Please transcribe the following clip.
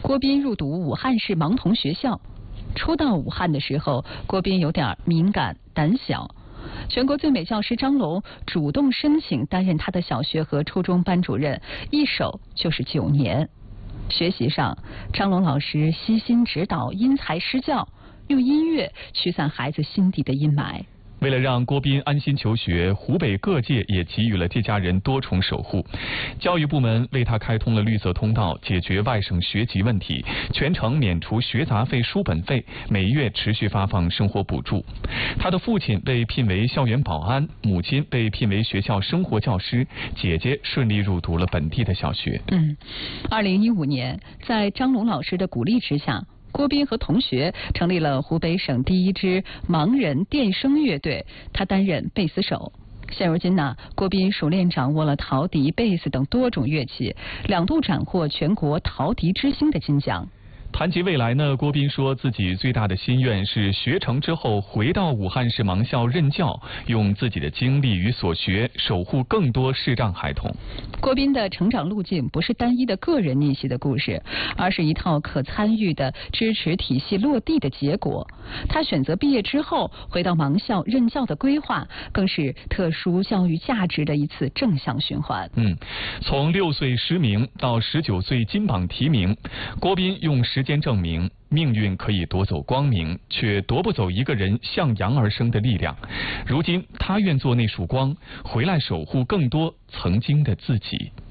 郭斌入读武汉市盲童学校。初到武汉的时候，郭斌有点敏感胆小。全国最美教师张龙主动申请担任他的小学和初中班主任，一守就是9年。学习上，张龙老师悉心指导，因材施教，用音乐驱散孩子心底的阴霾。 为了让郭斌安心求学，湖北各界也给予了这家人多重守护。教育部门为他开通了绿色通道，解决外省学籍问题，全程免除学杂费、书本费，每月持续发放生活补助。他的父亲被聘为校园保安，母亲被聘为学校生活教师，姐姐顺利入读了本地的小学。 2015年，在张龙老师的鼓励之下，郭斌和同学成立了湖北省第一支盲人电声乐队，他担任贝斯手。现如今呢，郭斌熟练掌握了陶笛、贝斯等多种乐器，2度斩获全国陶笛之星的金奖。 谈及未来呢，郭斌说自己最大的心愿是学成之后回到武汉市盲校任教，用自己的经历与所学守护更多视障孩童。 郭斌的成长路径不是单一的个人逆袭的故事，而是一套可参与的支持体系落地的结果。他选择毕业之后回到盲校任教的规划，更是特殊教育价值的一次正向循环。 从6岁失明到19岁金榜题名，郭斌用时间证明，命运可以夺走光明，却夺不走一个人向阳而生的力量。如今，他愿做那束光，回来守护更多曾经的自己。